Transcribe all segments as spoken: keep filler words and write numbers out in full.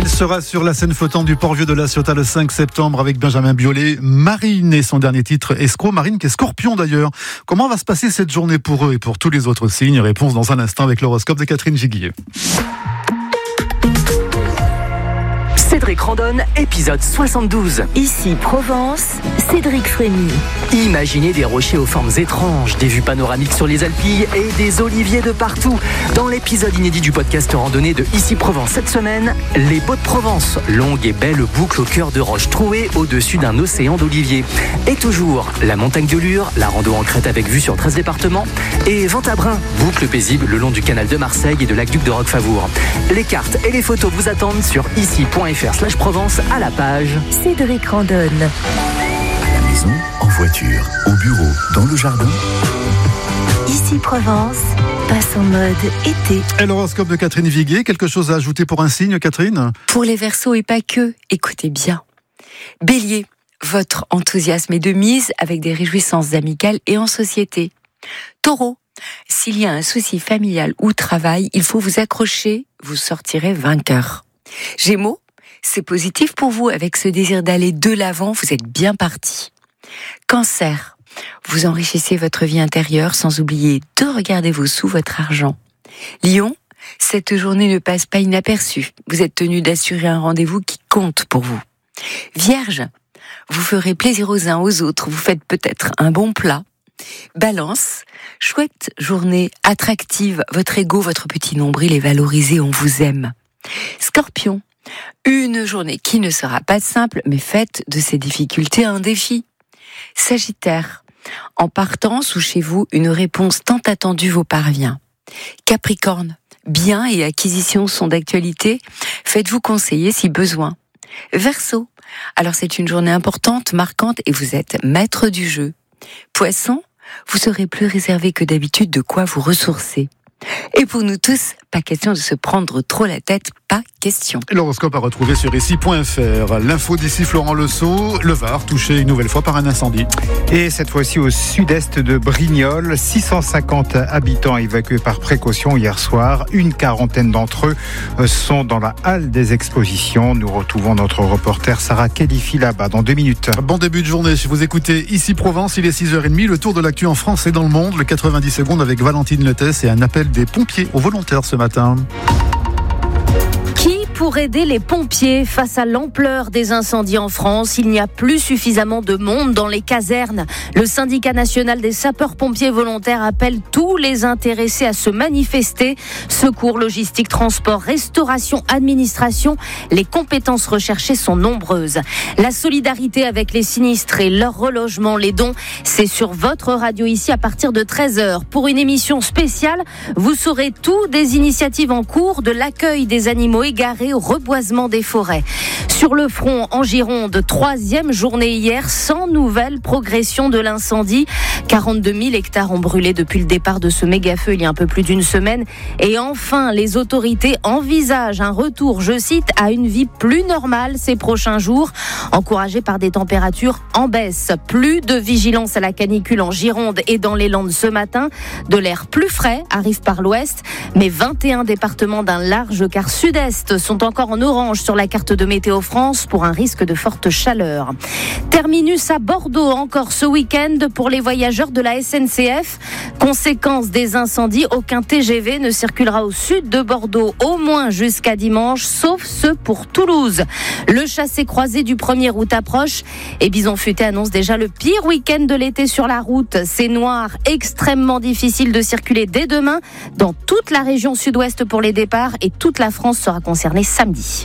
Elle sera sur la scène flottante du Port-Vieux de La Ciotat le cinq septembre avec Benjamin Biolay. Marine et son dernier titre, Escroc. Marine qui est scorpion d'ailleurs. Comment va se passer cette journée pour eux et pour tous les autres signes? Réponse dans un instant avec l'horoscope de Catherine Giguier. Cédric Randonne, épisode soixante-douze. Ici Provence, Cédric Frémy. Imaginez des rochers aux formes étranges, des vues panoramiques sur les Alpilles et des oliviers de partout. Dans l'épisode inédit du podcast randonnée de Ici Provence cette semaine, les Baux de Provence, longue et belle boucle au cœur de roches trouées au-dessus d'un océan d'oliviers. Et toujours, la montagne de Lure, la rando en crête avec vue sur treize départements, et Ventabrin, boucle paisible le long du canal de Marseille et de l'aqueduc de Roquefavour. Les cartes et les photos vous attendent sur ici point f r slash Provence à la page Cédric Randonne. À la maison, en voiture, au bureau, dans le jardin. Ici Provence, passe en mode été. Et l'horoscope de Catherine Viguier, quelque chose à ajouter pour un signe, Catherine? Pour les Verseaux et pas que, écoutez bien. Bélier, votre enthousiasme est de mise avec des réjouissances amicales et en société. Taureau, s'il y a un souci familial ou travail, il faut vous accrocher, vous sortirez vainqueur. Gémeaux, c'est positif pour vous avec ce désir d'aller de l'avant, vous êtes bien parti. Cancer, vous enrichissez votre vie intérieure sans oublier de regarder vos sous, votre argent. Lion, cette journée ne passe pas inaperçue, vous êtes tenu d'assurer un rendez-vous qui compte pour vous. Vierge, vous ferez plaisir aux uns aux autres, vous faites peut-être un bon plat. Balance, chouette journée, attractive, votre ego, votre petit nombril est valorisé, on vous aime. Scorpion, une journée qui ne sera pas simple, mais faite de ces difficultés un défi. Sagittaire, en partance ou chez vous, une réponse tant attendue vous parvient. Capricorne, biens et acquisitions sont d'actualité, faites-vous conseiller si besoin. Verseau, alors c'est une journée importante, marquante et vous êtes maître du jeu. Poisson, vous serez plus réservé que d'habitude, de quoi vous ressourcer. Et pour nous tous, pas question de se prendre trop la tête, pas question. L'horoscope à retrouver sur ici point f r. L'info d'ici Florent Lesault, le Var touché une nouvelle fois par un incendie. Et cette fois-ci au sud-est de Brignoles, six cent cinquante habitants évacués par précaution hier soir. Une quarantaine d'entre eux sont dans la halle des expositions. Nous retrouvons notre reporter Sarah Khelifi là-bas dans deux minutes. Bon début de journée, si vous écoutez Ici Provence, il est six heures trente, le tour de l'actu en France et dans le monde, le quatre-vingt-dix secondes avec Valentine Lettès et un appel des pompiers aux volontaires ce matin. Pour aider les pompiers face à l'ampleur des incendies en France, il n'y a plus suffisamment de monde dans les casernes. Le syndicat national des sapeurs-pompiers volontaires appelle tous les intéressés à se manifester. Secours, logistique, transport, restauration, administration, les compétences recherchées sont nombreuses. La solidarité avec les sinistrés, leur relogement, les dons, c'est sur votre radio ici à partir de treize heures. Pour une émission spéciale, vous saurez tout des initiatives en cours, de l'accueil des animaux égarés au reboisement des forêts. Sur le front, en Gironde, troisième journée hier, sans nouvelle progression de l'incendie. quarante-deux mille hectares ont brûlé depuis le départ de ce méga-feu il y a un peu plus d'une semaine. Et enfin, les autorités envisagent un retour, je cite, à une vie plus normale ces prochains jours, encouragés par des températures en baisse. Plus de vigilance à la canicule en Gironde et dans les Landes ce matin. De l'air plus frais arrive par l'ouest, mais vingt et un départements d'un large quart sud-est sont encore en orange sur la carte de Météo France pour un risque de forte chaleur. Terminus à Bordeaux encore ce week-end pour les voyageurs de la S N C F. Conséquence des incendies, aucun T G V ne circulera au sud de Bordeaux au moins jusqu'à dimanche, sauf ceux pour Toulouse. Le chassé-croisé du premier août approche et Bison Futé annonce déjà le pire week-end de l'été sur la route. C'est noir, extrêmement difficile de circuler dès demain dans toute la région sud-ouest pour les départs et toute la France sera concernée samedi.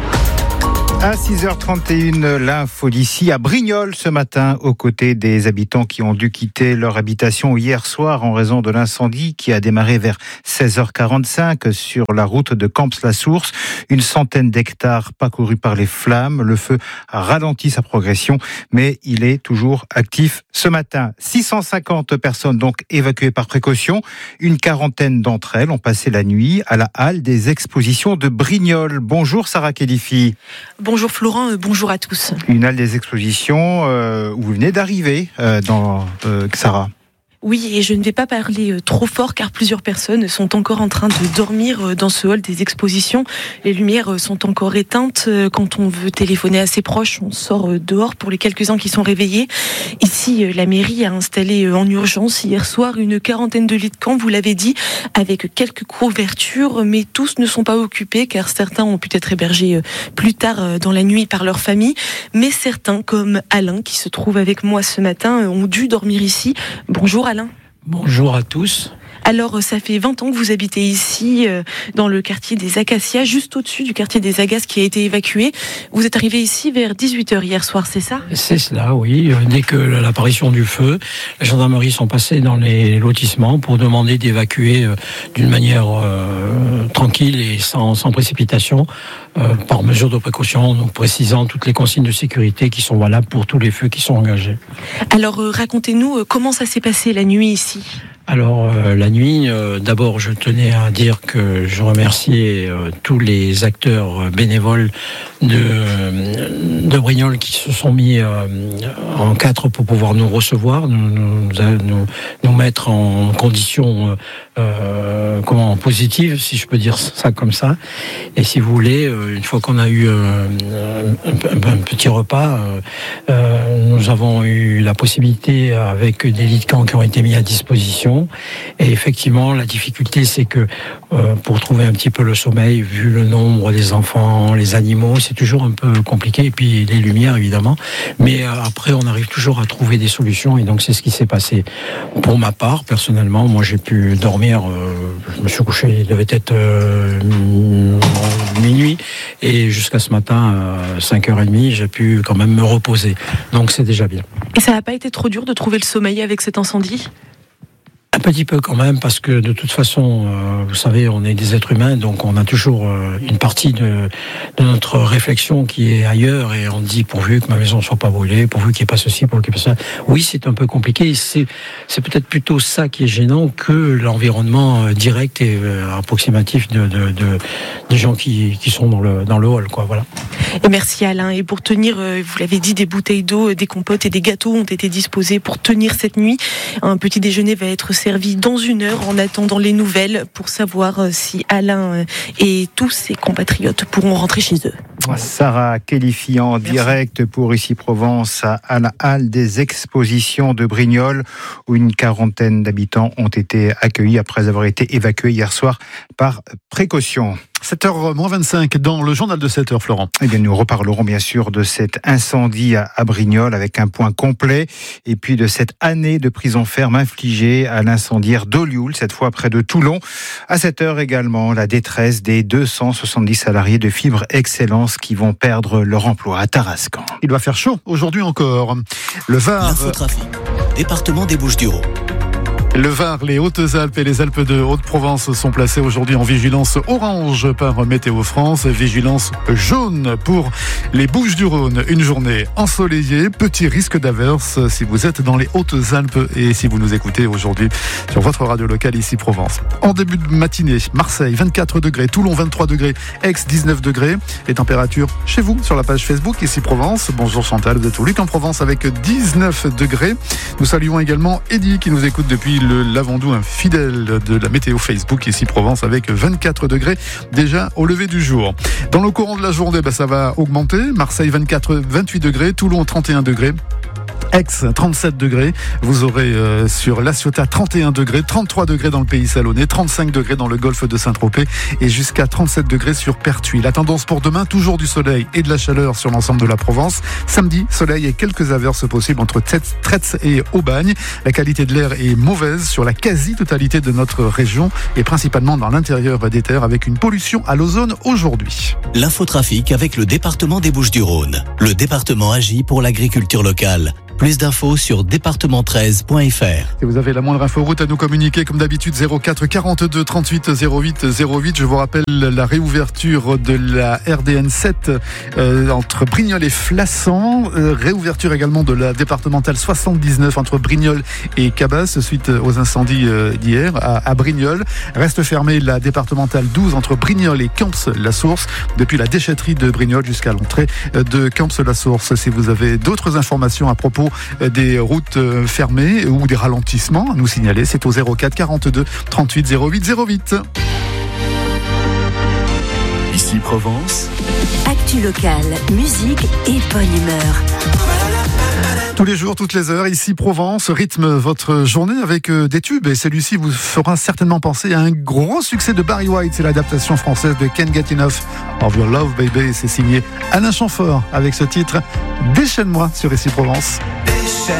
À six heures trente et une, l'info d'ici à Brignoles ce matin, aux côtés des habitants qui ont dû quitter leur habitation hier soir en raison de l'incendie qui a démarré vers seize heures quarante-cinq sur la route de Camps-la-Source. Une centaine d'hectares parcourus par les flammes. Le feu a ralenti sa progression, mais il est toujours actif ce matin. six cent cinquante personnes donc évacuées par précaution. Une quarantaine d'entre elles ont passé la nuit à la halle des expositions de Brignoles. Bonjour Sarah Khelifi. Bonjour Florent, bonjour à tous. Une halle des expositions euh, où vous venez d'arriver euh, dans euh, Sarah. Oui, et je ne vais pas parler trop fort car plusieurs personnes sont encore en train de dormir dans ce hall des expositions. Les lumières sont encore éteintes. Quand on veut téléphoner à ses proches, on sort dehors pour les quelques-uns qui sont réveillés. Ici, la mairie a installé en urgence hier soir une quarantaine de lits de camp, vous l'avez dit, avec quelques couvertures, mais tous ne sont pas occupés car certains ont pu être hébergés plus tard dans la nuit par leur famille. Mais certains, comme Alain, qui se trouve avec moi ce matin, ont dû dormir ici. Bonjour Alain. Bonjour à tous. Alors, ça fait vingt ans que vous habitez ici, euh, dans le quartier des Acacias, juste au-dessus du quartier des Agaces qui a été évacué. Vous êtes arrivé ici vers dix-huit heures hier soir, c'est ça ? C'est cela, oui. Dès que l'apparition du feu, la gendarmerie sont passés dans les lotissements pour demander d'évacuer euh, d'une manière euh, tranquille et sans, sans précipitation, euh, par mesure de précaution, donc précisant toutes les consignes de sécurité qui sont valables pour tous les feux qui sont engagés. Alors, euh, racontez-nous euh, comment ça s'est passé la nuit ici ? Alors euh, la nuit, euh, d'abord je tenais à dire que je remerciais euh, tous les acteurs bénévoles de, de Brignoles qui se sont mis euh, en quatre pour pouvoir nous recevoir, nous, nous, nous, nous mettre en condition euh, comment positive, si je peux dire ça comme ça. Et si vous voulez, euh, une fois qu'on a eu euh, un, un petit repas, euh, euh, nous avons eu la possibilité, avec des lits de camp qui ont été mis à disposition. Et effectivement, la difficulté, c'est que euh, pour trouver un petit peu le sommeil, vu le nombre des enfants, les animaux, c'est toujours un peu compliqué. Et puis les lumières, évidemment. Mais euh, après, on arrive toujours à trouver des solutions. Et donc, c'est ce qui s'est passé. Pour ma part, personnellement, moi, j'ai pu dormir. Euh, je me suis couché, il devait être euh, minuit. Et jusqu'à ce matin, euh, cinq heures trente, j'ai pu quand même me reposer. Donc, c'est déjà bien. Et ça n'a pas été trop dur de trouver le sommeil avec cet incendie ? Un petit peu quand même, parce que de toute façon, euh, vous savez, on est des êtres humains, donc on a toujours euh, une partie de, de notre réflexion qui est ailleurs, et on dit pourvu que ma maison ne soit pas brûlée, pourvu qu'il n'y ait pas ceci, pourvu qu'il n'y ait pas ça. Oui, c'est un peu compliqué, c'est, c'est peut-être plutôt ça qui est gênant que l'environnement euh, direct et euh, approximatif de, de, de, des gens qui, qui sont dans le, dans le hall, quoi, voilà. Et merci Alain. Et pour tenir, vous l'avez dit, des bouteilles d'eau, des compotes et des gâteaux ont été disposés pour tenir cette nuit. Un petit déjeuner va être servi dans une heure en attendant les nouvelles pour savoir si Alain et tous ses compatriotes pourront rentrer chez eux. Sarah Quélifi en direct pour Ici Provence à la halle des expositions de Brignoles où une quarantaine d'habitants ont été accueillis après avoir été évacués hier soir par précaution. sept heures moins vingt-cinq dans le journal de sept heures, Florent. Eh bien, nous reparlerons bien sûr de cet incendie à, à Brignoles avec un point complet et puis de cette année de prison ferme infligée à l'incendiaire d'Olioul, cette fois près de Toulon. À sept heures également, la détresse des deux cent soixante-dix salariés de Fibre Excellence qui vont perdre leur emploi à Tarascan. Il va faire chaud aujourd'hui encore. Le Var. L'infotrafic, département des Bouches-du-Rhône. Le Var, les Hautes-Alpes et les Alpes de Haute-Provence sont placés aujourd'hui en vigilance orange par Météo France, vigilance jaune pour les Bouches-du-Rhône. Une journée ensoleillée, petit risque d'averse si vous êtes dans les Hautes-Alpes et si vous nous écoutez aujourd'hui sur votre radio locale Ici Provence. En début de matinée, Marseille vingt-quatre degrés, Toulon vingt-trois degrés, Aix dix-neuf degrés. Les températures chez vous sur la page Facebook Ici Provence. Bonjour Chantal, vous êtes au Luc en Provence avec dix-neuf degrés. Nous saluons également Eddy qui nous écoute depuis le Lavandou, un fidèle de la météo Facebook Ici Provence avec vingt-quatre degrés déjà au lever du jour. Dans le courant de la journée, bah, ça va augmenter. Marseille vingt-quatre, vingt-huit degrés, Toulon trente et un degrés. Aix, trente-sept degrés. Vous aurez euh, sur La Ciotat trente et un degrés, trente-trois degrés dans le Pays Salonnais, trente-cinq degrés dans le golfe de Saint-Tropez et jusqu'à trente-sept degrés sur Pertuis. La tendance pour demain, toujours du soleil et de la chaleur sur l'ensemble de la Provence. Samedi, soleil et quelques averses possibles entre Tretz et Aubagne. La qualité de l'air est mauvaise sur la quasi-totalité de notre région et principalement dans l'intérieur des terres avec une pollution à l'ozone aujourd'hui. L'infotrafic avec le département des Bouches-du-Rhône. Le département agit pour l'agriculture locale. Plus d'infos sur département treize point f r. Si vous avez la moindre inforoute à nous communiquer, comme d'habitude, zéro quatre quarante-deux trente-huit zéro huit zéro huit. Je vous rappelle la réouverture de la R D N sept euh, entre Brignoles et Flassan. Euh, réouverture également de la départementale soixante-dix-neuf entre Brignoles et Cabas suite aux incendies euh, d'hier à, à Brignoles. Reste fermée la départementale douze entre Brignoles et Camps-la-Source depuis la déchetterie de Brignoles jusqu'à l'entrée de Camps-la-Source. Si vous avez d'autres informations à propos des routes fermées ou des ralentissements à nous signaler. C'est au zéro quatre quarante-deux trente-huit zéro huit zéro huit. Ici Provence. Actu locale, musique et bonne humeur. Tous les jours, toutes les heures, ici Provence rythme votre journée avec des tubes. Et celui-ci vous fera certainement penser à un gros succès de Barry White. C'est l'adaptation française de Can't Get Enough of Your Love Baby. C'est signé Alain Chamfort avec ce titre Déchaîne-moi sur Ici Provence. Déchaîne